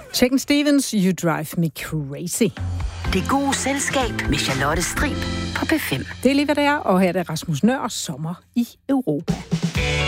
Shakin' Stevens, You Drive Me Crazy. Det gode selskab med Charlotte Strib på P5. Det er lige hvad det er, og her er det Rasmus Nøhr, Sommer i Europa.